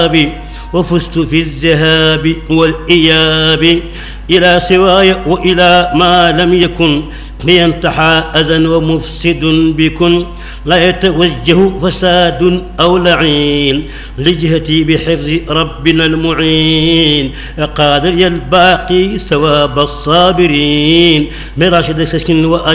وفزت في الذهاب والإياب إلى سواي وإلى ما لم يكن لينتحى أذى ومفسد بكن لا يتوجه فساد أو لعين لجهتي بحفظ ربنا المعين قادر الباقي ثواب الصابرين مراشد سكن